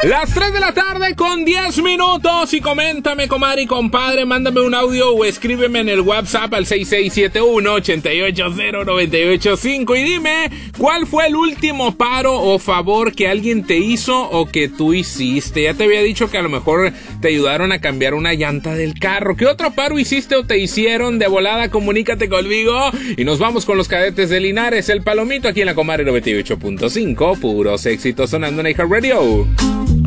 Las 3 de la tarde con 10 minutos y coméntame, comadre y compadre, mándame un audio o escríbeme en el WhatsApp al 6671-880-985 y dime cuál fue el último paro o favor que alguien te hizo o que tú hiciste. Ya te había dicho que a lo mejor te ayudaron a cambiar una llanta del carro. ¿Qué otro paro hiciste o te hicieron? De volada, comunícate conmigo y nos vamos con los cadetes de Linares, el Palomito, aquí en la Comadre 98.5, puros éxitos sonando en iHeartRadio.